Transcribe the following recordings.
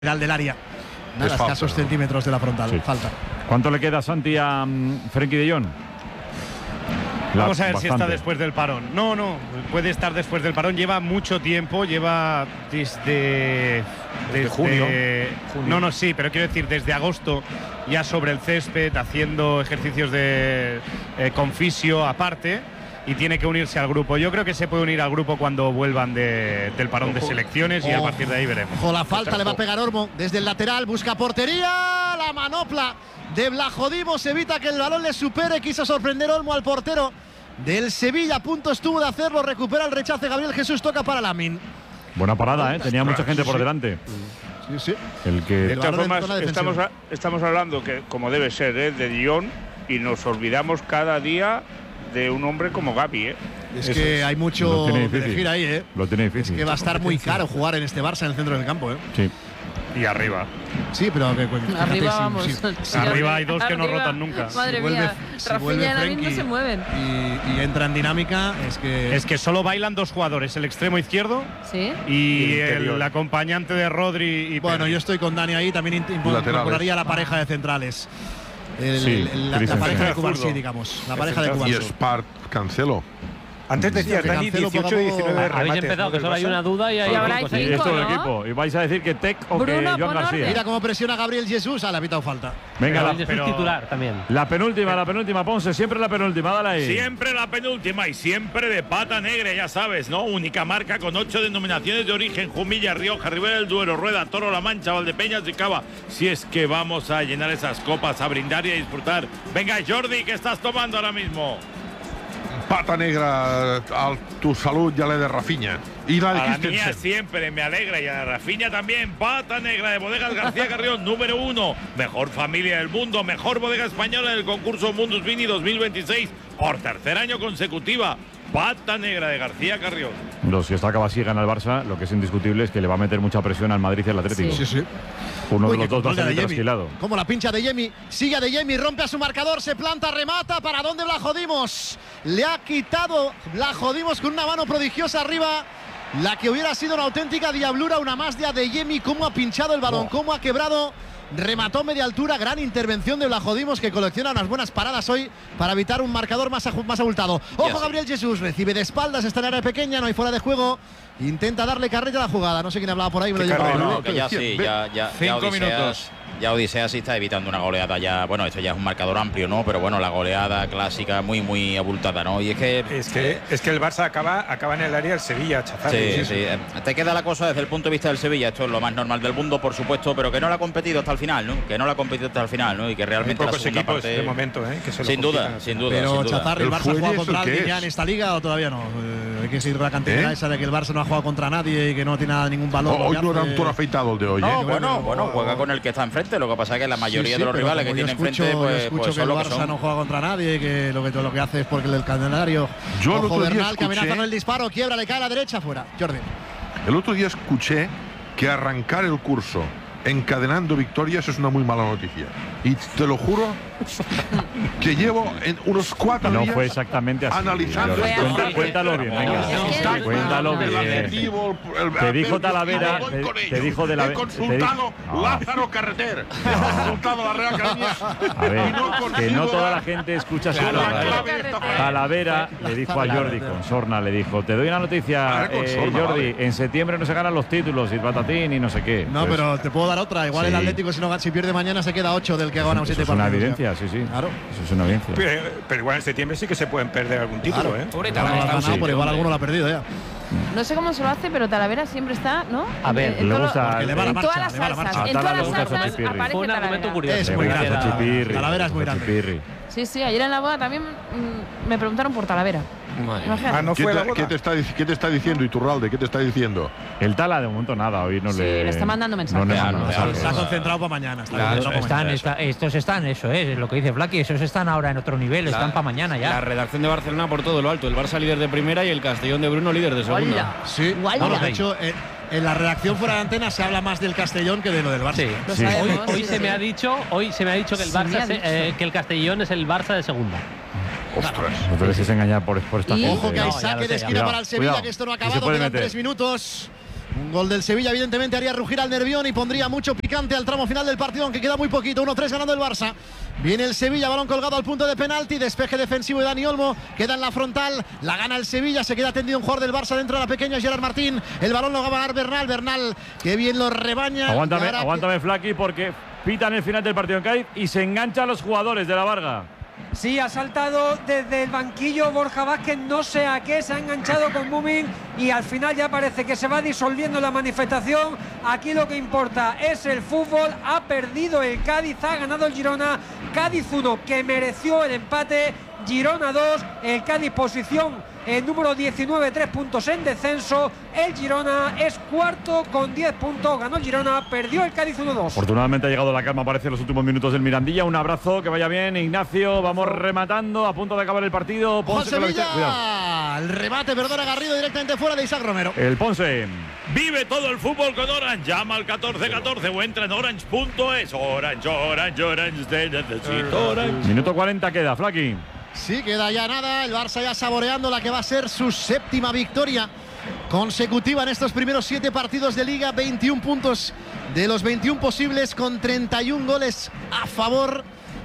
del área. Nada, falta, escasos ¿no? centímetros de la frontal. Sí. Falta. ¿Cuánto le queda, Santi, a Frenkie de Jong? Vamos a ver si está Bastante. después del parón. No, puede estar después del parón. Lleva mucho tiempo, lleva desde junio. No, sí, pero quiero decir, desde agosto ya sobre el césped, haciendo ejercicios de con fisio aparte, y tiene que unirse al grupo. Yo creo que se puede unir al grupo cuando vuelvan del parón de selecciones y a partir de ahí veremos. Ojo, la falta le va a pegar Olmo desde el lateral, busca portería, la manopla de Vlachodimos evita que el balón le supere, quiso sorprender Olmo al portero del Sevilla, a punto estuvo de hacerlo, recupera el rechace Gabriel Jesús, toca para Lamine. Buena parada, ¿eh? Tenía mucha gente por sí. delante. Sí, sí. El que De todas balón en formas, zona defensiva. estamos hablando que, como debe ser, de Dion, y nos olvidamos cada día de un hombre como Gavi, ¿eh? Es Eso que es. hay Lo mucho tiene de difícil. elegir ahí, ¿eh? Lo tiene Es difícil. que va a estar muy caro jugar en este Barça en el centro del campo, ¿eh? Sí. Y arriba. Sí, pero que fíjate, Arriba si- vamos. si- Sí, Arriba hay dos que no arriba. rotan nunca. Madre si vuelve- mía, si Rafinha vuelve y Lamine no Frenkie se mueven. y entra en dinámica, es que Es que solo bailan dos jugadores, el extremo izquierdo Sí. y el interior. el acompañante de Rodri y bueno, Pedri. yo estoy con Dani ahí, también Laterales. incorporaría la pareja de centrales. Sí, La Christensen. pareja de Cubarsí, Zurdo. digamos. La pareja de Y Y Cubarsí. Spart, Cancelo. Antes decías, que Dani, Cancelo 18 poco a 19 poco- remates. Habéis empezado, ¿no, que del solo hay Barça? una duda y hay Y ahora hay cinco, Sí, sí. es todo el ¿no? equipo. Y vais a decir que Tec o que Bruno, Joan pon García. orden. Mira cómo presiona Gabriel Jesús. Le ha pitado falta. Venga, Pero la, el Jesús pero- titular también. la penúltima, Ponce. Siempre la penúltima, dale ahí. Siempre la penúltima y siempre de pata negra, ya sabes, ¿no? Única marca con 8 denominaciones de origen: Jumilla, Rioja, Ribera del Duero, Rueda, Toro, La Mancha, Valdepeñas y Cava. Si es que vamos a llenar esas copas, a brindar y a disfrutar. Venga, Jordi, ¿qué estás tomando ahora mismo? Pata negra a tu salud ya le de Rafinha. Y la de A la mía Christensen. siempre me alegra, y a la Rafinha también. Pata negra de Bodegas García Carrión, número 1. Mejor familia del mundo, mejor bodega española del concurso Mundus Vini 2026 por tercer año consecutiva. Pata negra de García Carrión. Si está Cavassi gana el Barça, lo que es indiscutible es que le va a meter mucha presión al Madrid y al Atlético. Sí, sí. Uno Uy, de los qué dos va a control de salir Adeyemi. trasquilado. Como la pincha de Yemi. Sigue de Yemi, rompe a su marcador, se planta, remata. ¿Para dónde Vlachodimos? Le ha quitado Vlachodimos con una mano prodigiosa arriba. La que hubiera sido una auténtica diablura, una más de Adeyemi. Cómo ha pinchado el balón, cómo ha quebrado. Remató media altura, gran intervención de Vlachodimos, que colecciona unas buenas paradas hoy para evitar un marcador más abultado. Ojo, Gabriel Jesús, recibe de espaldas, está en área pequeña, no hay fuera de juego. Intenta darle carrera a la jugada. No sé quién hablaba por ahí, me lo ¿Qué llevo. carrera? No, que ya sí, ya 5 Odisea, minutos. ya Odisea sí está evitando una goleada ya. Bueno, esto ya es un marcador amplio, ¿no? Pero bueno, la goleada clásica muy abultada, ¿no? Y es que Es que el Barça acaba en el área del Sevilla, Chazal. sí. Te queda la cosa desde el punto de vista del Sevilla. Esto es lo más normal del mundo, por supuesto, pero que no la ha competido hasta el final, ¿no? Que no la ha competido hasta el final, ¿no? Y que Hay realmente la pocos segunda equipos parte, de momento, ¿eh? Que se lo sin complican duda, al sin final. duda. Pero sin duda. Chazarri, ¿el ¿El Barça ha fuelle jugado eso contra qué alguien ya es? en esta liga o todavía no? Hay que seguir la cantidad esa de que el Barça no ha jugado contra nadie y que no tiene ningún valor. Hoy que no era hace. un toro afeitado el de hoy, ¿eh? No, bueno, juega con el que está enfrente. Lo que pasa es que la mayoría de los pero rivales como que yo tiene escucho, enfrente, yo pues escucho que son el lo que Barça son. no juega contra nadie, que lo que hace es porque el calendario. Yo el Ojo, otro día Bernal, que amenaza escuché- con el disparo, quiebra, le cae a la derecha, fuera. Jordi. El otro día escuché que arrancar el curso encadenando victorias es una muy mala noticia. Y te lo juro que llevo en unos 4 No días fue exactamente así. analizando Jordi. Fue así. Cuéntalo bien, venga. Es que- Cuéntalo bien. Te dijo Talavera, te dijo de la He consultado Lázaro Carreter. He consultado la Real Academia. A ver, y no que consigo no toda dar la gente escucha su la programa. clave de esta frase. Talavera le dijo a Jordi con sorna, le dijo, te doy una noticia, Vale, con sorna, Jordi, vale. en septiembre no se ganan los títulos y patatín y no sé qué. No, Pues, pero te puedo dar otra. Igual Sí. el Atlético, si pierde mañana, se queda 8 del que ha ganado eso 7 es una partidos. evidencia, sí, sí. Claro. Eso es una evidencia. Pero igual en septiembre sí que se pueden perder algún título, ¿eh? No lo ha ganado, pero igual alguno lo ha perdido ya. No sé cómo se lo hace, pero Talavera siempre está, ¿no? A ver, En le todo- gusta- Porque le va la en todas marcha, las le va la salsas, marcha. en todas las Talavera le gusta salsas Chipirri. aparece Fue un argumento Talavera. curioso. Es Le muy gusta grande. Chipirri, Talavera es muy le gusta grande. Chipirri. Sí, ayer en la boda también me preguntaron por Talavera. Imagínate. No ¿Qué fue la te, boda. qué te está diciendo Iturralde? ¿Qué te está diciendo? El Tala de momento nada, hoy no Sí, le... le está mandando mensajes. No le Claro, manda claro. mensajes. Está concentrado para mañana. Está Claro, concentrado para mañana. estos están, eso es lo que dice Flaky, esos están ahora en otro nivel, están para mañana ya. La redacción de Barcelona por todo lo alto. El Barça líder de primera y el Castellón de Bruno líder de segunda. Hola. Sí, Guala. bueno, de hecho, en la redacción fuera de antena se habla más del Castellón que de lo del Barça. Sí. Lo Sí. sabemos, Hoy sí, se sí. me ha dicho que el Se me Barça ha dicho. que el Castellón es el Barça de segunda. Ostras. No te dejes engañar por esta Y- gente. Ojo que hay No, ya saque lo de sé, esquina cuidado, para el Sevilla, cuidado, que esto no ha que se acabado, puede quedan meter. 3 minutos. Un gol del Sevilla evidentemente haría rugir al Nervión y pondría mucho picante al tramo final del partido, aunque queda muy poquito. 1-3 ganando el Barça. Viene el Sevilla, balón colgado al punto de penalti, despeje defensivo de Dani Olmo, queda en la frontal, la gana el Sevilla, se queda tendido un jugador del Barça dentro de la pequeña, Gerard Martín, el balón lo va a ganar Bernal, que bien lo rebaña. Aguántame Flaky, porque pitan el final del partido en Cádiz y se enganchan los jugadores de la Varga. Sí, ha saltado desde el banquillo Borja Vázquez, no sé a qué, se ha enganchado con Mumin y al final ya parece que se va disolviendo la manifestación. Aquí lo que importa es el fútbol, ha perdido el Cádiz, ha ganado el Girona, Cádiz 1 que mereció el empate, Girona 2, el Cádiz posición número 19, 3 puntos en descenso, el Girona es cuarto con 10 puntos, ganó el Girona, perdió el Cádiz 1-2. Afortunadamente ha llegado la calma, parece, en los últimos minutos del Mirandilla. Un abrazo, que vaya bien, Ignacio, vamos rematando, a punto de acabar el partido. Ponce, Sevilla, el remate, perdona, Garrido directamente fuera de Isaac Romero. El Ponce. Vive todo el fútbol con Orange. Llama al 1414 o entra en orange.es. Orange, te necesito Orange. Minuto 40 queda, Flaky. Sí, queda ya nada, el Barça ya saboreando la que va a ser su séptima victoria consecutiva en estos primeros 7 partidos de Liga, 21 puntos de los 21 posibles con 31 goles a favor,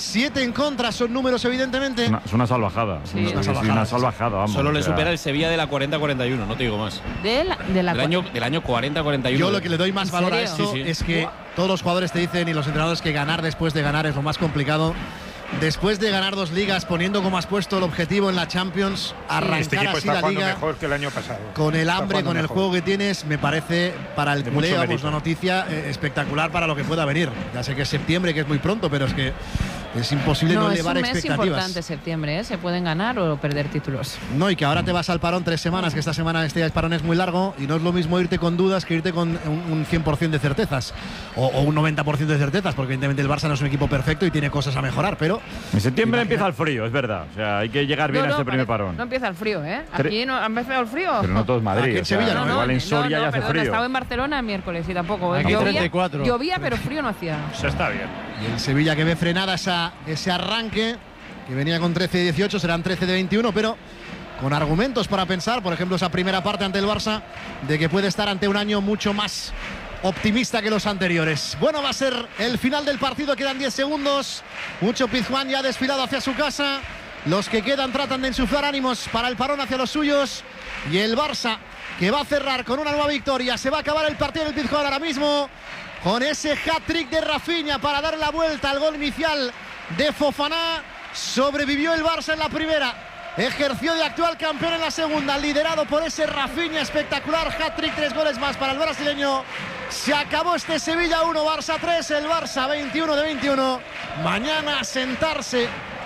7 en contra, son números evidentemente. Es una salvajada, sí, una salvajada, vamos. Solo le supera el Sevilla de la 40-41, no te digo más. Del año 40-41. Yo lo que le doy más valor a esto es que todos los jugadores te dicen y los entrenadores que ganar después de ganar es lo más complicado. Después de ganar 2 ligas, poniendo como has puesto el objetivo en la Champions, arrancar este equipo así está la liga mejor que el año pasado. Con el hambre, con el juego que tienes, me parece para el culé, vamos, una noticia espectacular para lo que pueda venir. Ya sé que es septiembre, que es muy pronto, pero es que es imposible no elevar expectativas. Es importante septiembre, ¿eh? Se pueden ganar o perder títulos. No, y que ahora te vas al parón 3 semanas, que esta semana el parón es muy largo y no es lo mismo irte con dudas que irte con un 100% de certezas o un 90% de certezas, porque evidentemente el Barça no es un equipo perfecto y tiene cosas a mejorar, pero en septiembre empieza el frío, es verdad. O sea, hay que llegar bien a este primer parón. No empieza el frío, ¿eh? Aquí no ha empezado el frío. Pero no todo es Madrid. Aquí en Sevilla no. Igual en Soria ya hace frío. Estaba en Barcelona el miércoles y tampoco. Aquí 34. Llovía, pero frío no hacía. Eso está bien. Y el Sevilla que ve frenada ese arranque, que venía con 13 de 18, serán 13 de 21, pero con argumentos para pensar, por ejemplo, esa primera parte ante el Barça, de que puede estar ante un año mucho más optimista que los anteriores. Bueno, va a ser el final del partido, quedan 10 segundos. Mucho Pizjuán ya ha desfilado hacia su casa. Los que quedan tratan de insuflar ánimos para el parón hacia los suyos. Y el Barça, que va a cerrar con una nueva victoria. Se va a acabar el partido del Pizjuán ahora mismo con ese hat-trick de Rafinha para dar la vuelta al gol inicial de Fofana. Sobrevivió el Barça en la primera, ejerció de actual campeón en la segunda, liderado por ese Rafinha espectacular, hat-trick, 3 goles más para el brasileño. Se acabó este Sevilla 1, Barça 3, el Barça 21 de 21. Mañana a sentarse,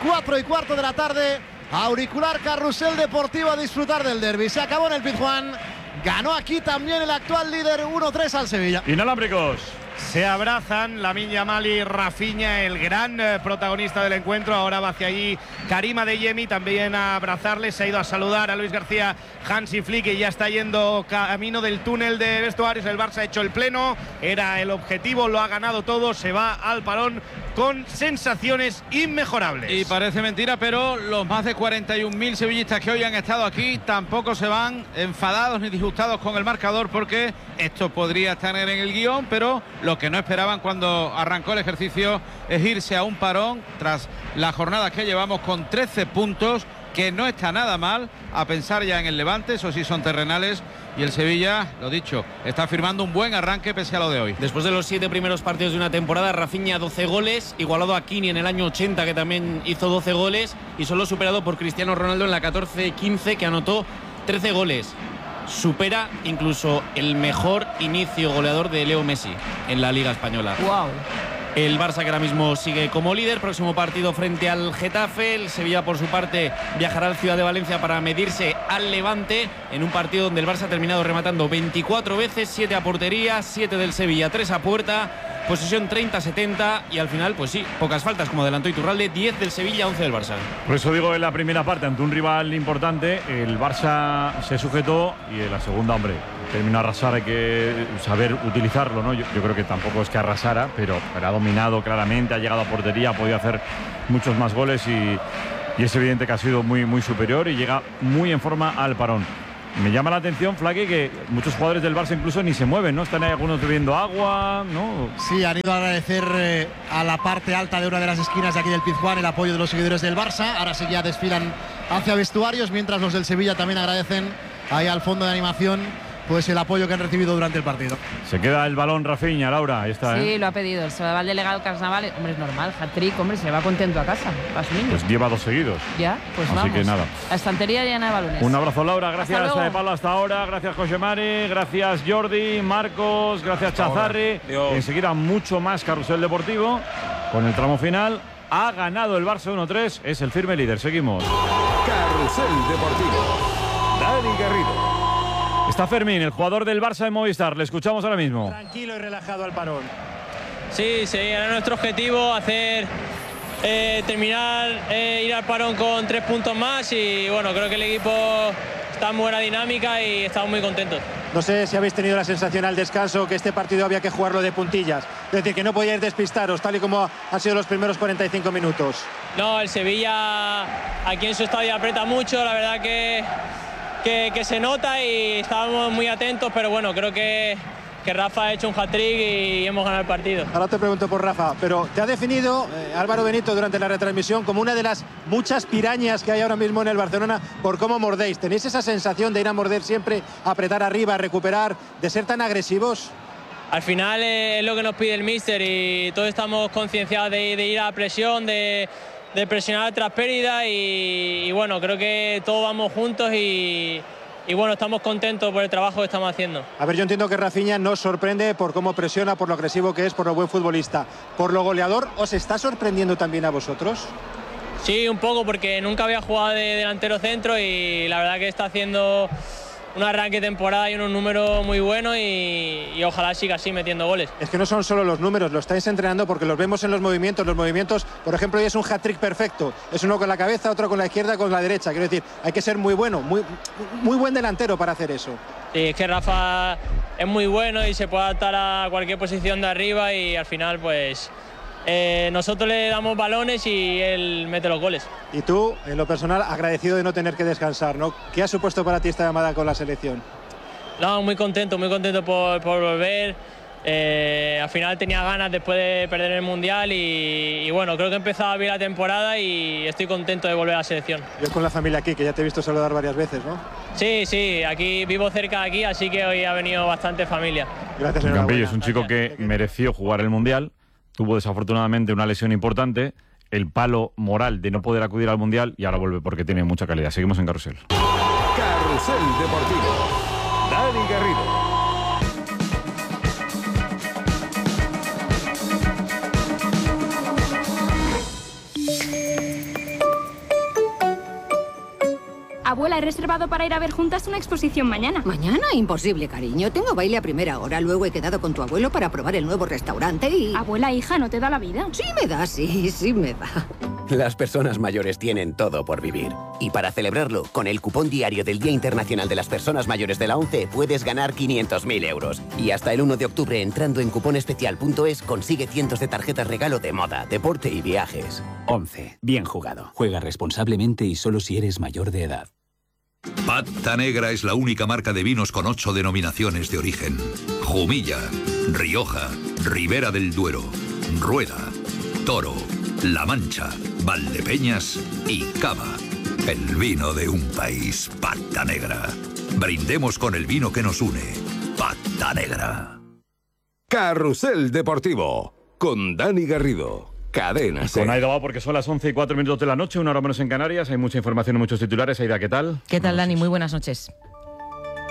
4:15 de la tarde, auricular Carrusel Deportivo, a disfrutar del derbi. Se acabó en el Pizjuán, ganó aquí también el actual líder 1-3 al Sevilla. Inalámbricos. Se abrazan Lamine Yamal y Rafinha, el gran protagonista del encuentro. Ahora va hacia allí Karim Adeyemi también a abrazarle. Se ha ido a saludar a Luis García Hansi Flick, y ya está yendo camino del túnel de vestuarios. El Barça ha hecho el pleno, era el objetivo, lo ha ganado todo. Se va al parón con sensaciones inmejorables. Y parece mentira, pero los más de 41.000 sevillistas que hoy han estado aquí tampoco se van enfadados ni disgustados con el marcador, porque esto podría estar en el guión, pero lo que no esperaban cuando arrancó el ejercicio es irse a un parón tras la jornada que llevamos con 13 puntos, que no está nada mal, a pensar ya en el Levante, eso sí son terrenales, y el Sevilla, lo dicho, está firmando un buen arranque pese a lo de hoy. Después de los 7 primeros partidos de una temporada, Rafinha 12 goles, igualado a Kini en el año 80, que también hizo 12 goles, y solo superado por Cristiano Ronaldo en la 14-15, que anotó 13 goles. Supera incluso el mejor inicio goleador de Leo Messi en la Liga Española. Wow. El Barça, que ahora mismo sigue como líder, próximo partido frente al Getafe. El Sevilla, por su parte, viajará al Ciudad de Valencia para medirse al Levante, en un partido donde el Barça ha terminado rematando 24 veces, 7 a portería, 7 del Sevilla, 3 a puerta, posesión 30-70, y al final, pues sí, pocas faltas, como adelantó Iturralde, 10 del Sevilla, 11 del Barça. Por eso digo, en la primera parte, ante un rival importante, el Barça se sujetó, y en la segunda, hombre, terminó a arrasar. Hay que saber utilizarlo, ¿no? Yo creo que tampoco es que arrasara, pero ha dominado claramente, ha llegado a portería, ha podido hacer muchos más goles, y es evidente que ha sido muy, muy superior y llega muy en forma al parón. me llama la atención, Flaque, que muchos jugadores del Barça incluso ni se mueven, ¿no? Están ahí algunos bebiendo agua, ¿no? Sí, han ido a agradecer a la parte alta de una de las esquinas de aquí del Pizjuán el apoyo de los seguidores del Barça. Ahora sí ya desfilan hacia vestuarios, mientras los del Sevilla también agradecen ahí al fondo de animación pues el apoyo que han recibido durante el partido. Se queda el balón Rafinha, Laura, ahí está. Sí, lo ha pedido. Se va el delegado Carnaval. Hombre, es normal. Hat-trick, hombre, se va contento a casa. Va su niño. Pues lleva 2 seguidos. Ya, pues así vamos. que nada. La estantería llena de balones. Un abrazo, Laura. Gracias, Pablo, hasta ahora. Gracias, José Mari. Gracias, Jordi, Marcos. Gracias, Chazarri. Enseguida mucho más Carrusel Deportivo. Con el tramo final. Ha ganado el Barça 1-3. Es el firme líder. Seguimos. Carrusel Deportivo. Dani Garrido. Está Fermín, el jugador del Barça de Movistar. Le escuchamos ahora mismo. Tranquilo y relajado al parón. Sí, era nuestro objetivo hacer terminar, ir al parón con 3 puntos más y bueno, creo que el equipo está en buena dinámica y estamos muy contentos. No sé si habéis tenido la sensación al descanso que este partido había que jugarlo de puntillas, es decir, que no podíais despistaros tal y como han sido los primeros 45 minutos. No, el Sevilla aquí en su estadio aprieta mucho, la verdad que se nota y estábamos muy atentos, pero bueno, creo que Rafa ha hecho un hat-trick y hemos ganado el partido. Ahora te pregunto por Rafa, pero te ha definido Álvaro Benito durante la retransmisión como una de las muchas pirañas que hay ahora mismo en el Barcelona por cómo mordéis. ¿Tenéis esa sensación de ir a morder siempre, apretar arriba, recuperar, de ser tan agresivos? Al final es lo que nos pide el míster y todos estamos concienciados de ir a la presión, de presionar tras pérdida y bueno, creo que todos vamos juntos y bueno, estamos contentos por el trabajo que estamos haciendo. A ver, yo entiendo que Rafinha nos sorprende por cómo presiona, por lo agresivo que es, por lo buen futbolista. Por lo goleador, ¿os está sorprendiendo también a vosotros? Sí, un poco, porque nunca había jugado de delantero centro y la verdad que está haciendo un arranque de temporada y unos números muy buenos y ojalá siga así metiendo goles. Es que no son solo los números, lo estáis entrenando porque los vemos en los movimientos, por ejemplo, hoy es un hat-trick perfecto, es uno con la cabeza, otro con la izquierda, con la derecha, quiero decir, hay que ser muy bueno, muy buen delantero para hacer eso. Sí, es que Rafa es muy bueno y se puede adaptar a cualquier posición de arriba y al final pues nosotros le damos balones y él mete los goles. Y tú, en lo personal, agradecido de no tener que descansar, ¿no? ¿Qué ha supuesto para ti esta llamada con la selección? No, muy contento por volver. Al final tenía ganas después de perder el Mundial y bueno, creo que he empezado bien la temporada y estoy contento de volver a la selección. Yo con la familia aquí, que ya te he visto saludar varias veces, ¿no? Sí, aquí vivo cerca de aquí, así que hoy ha venido bastante familia. Gracias, señor Campillo es un chico que mereció jugar el Mundial. Tuvo desafortunadamente una lesión importante, el palo moral de no poder acudir al Mundial y ahora vuelve porque tiene mucha calidad. Seguimos en Carrusel. Carrusel Deportivo. Dani Garrido. Abuela, he reservado para ir a ver juntas una exposición mañana. ¿Mañana? Imposible, cariño. Tengo baile a primera hora. Luego he quedado con tu abuelo para probar el nuevo restaurante y... Abuela, hija, ¿no te da la vida? Sí me da, sí me da. Las personas mayores tienen todo por vivir. Y para celebrarlo, con el cupón diario del Día Internacional de las Personas Mayores de la ONCE puedes ganar 500.000 euros. Y hasta el 1 de octubre, entrando en cuponespecial.es, consigue cientos de tarjetas regalo de moda, deporte y viajes. ONCE. Bien jugado. Juega responsablemente y solo si eres mayor de edad. Pata Negra es la única marca de vinos con 8 denominaciones de origen. Jumilla, Rioja, Ribera del Duero, Rueda, Toro, La Mancha, Valdepeñas y Cava. El vino de un país, Pata Negra. Brindemos con el vino que nos une. Pata Negra. Carrusel Deportivo con Dani Garrido. Cadena Con Aida va porque son las 11:04 de la noche, una hora menos en Canarias. Hay mucha información y muchos titulares. Aida, ¿qué tal? ¿Qué tal, Dani? Muy buenas noches.